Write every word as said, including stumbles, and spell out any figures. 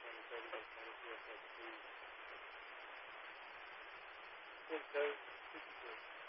twenty, thirty days later, yes, that's the full code, fifty-three.